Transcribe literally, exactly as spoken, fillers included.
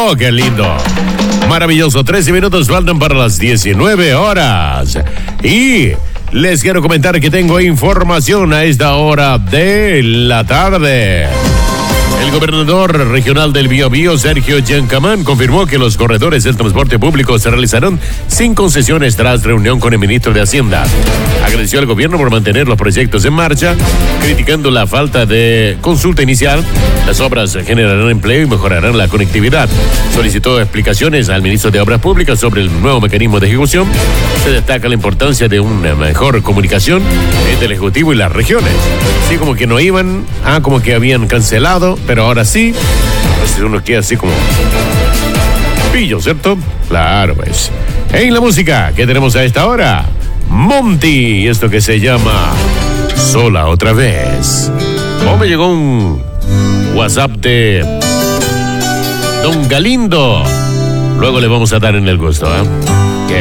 Oh, qué lindo. Maravilloso. trece minutos faltan para las diecinueve horas. Y les quiero comentar que tengo información a esta hora de la tarde. El gobernador regional del Biobío, Sergio Yancamán, confirmó que los corredores del transporte público se realizarán sin concesiones tras reunión con el ministro de Hacienda. Agradeció al gobierno por mantener los proyectos en marcha, criticando la falta de consulta inicial. Las obras generarán empleo y mejorarán la conectividad. Solicitó explicaciones al ministro de Obras Públicas sobre el nuevo mecanismo de ejecución. Se destaca la importancia de una mejor comunicación entre el Ejecutivo y las regiones. Sí, como que no iban, ah, como que habían cancelado, pero ahora sí. Entonces uno queda así como pillo, ¿cierto? Claro, pues. En la música, ¿qué tenemos a esta hora? Monty, esto que se llama Sola Otra Vez. Oh, me llegó un WhatsApp de Don Galindo. Luego le vamos a dar en el gusto, ¿eh?